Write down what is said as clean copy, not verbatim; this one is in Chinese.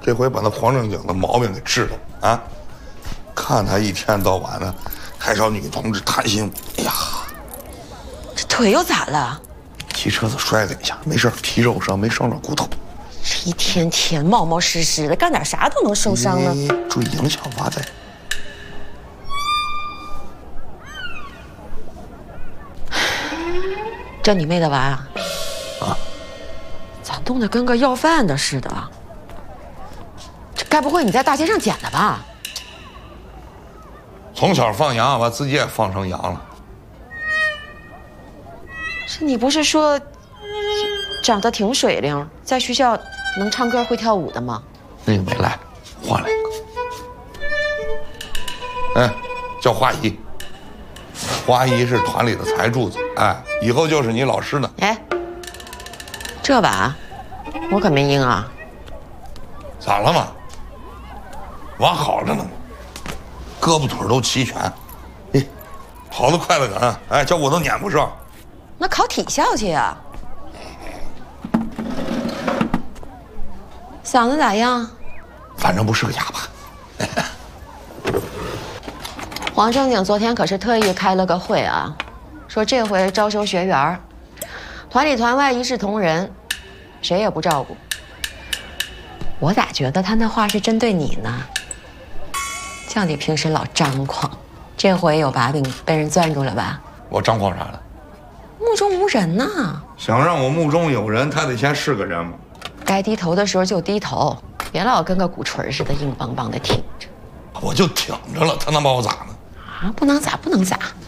这回把那黄正经的毛病给治了啊！看他一天到晚的还找女同志谈心，哎呀， 这腿又咋了？ 骑车子摔了一下，没事，皮肉伤，没伤着骨头。 这一天天冒冒失失的，干点啥都能受伤呢。 注意影响娃的。 这你妹的娃啊？ 啊？ 咋冻得跟个要饭的似的？这该不会你在大街上捡的吧？ 从小放羊，把自己也放成羊了。 是你不是说长得挺水灵，在学校能唱歌会跳舞的吗？ 那个没来，换了一个。哎，叫花姨。花姨是团里的财柱子，哎，以后就是你老师呢。 哎，这把我可没应啊。 咋了嘛？娃好着呢，胳膊腿都齐全，哎，跑得快得很，哎，叫我都撵不上。 那考体校去呀？嗓子咋样？ 反正不是个哑巴。 黄正经昨天可是特意开了个会啊，说这回招收学员，团里团外一视同仁，谁也不照顾。我咋觉得他那话是针对你呢？叫你平时老张狂，这回有把柄被人攥住了吧？ 我张狂啥了？ 目中无人呐！ 想让我目中有人，他得先是个人嘛。 该低头的时候就低头，别老跟个鼓槌似的硬邦邦的挺着。 我就挺着了，他能把我咋呢？ 啊，不能咋，不能咋。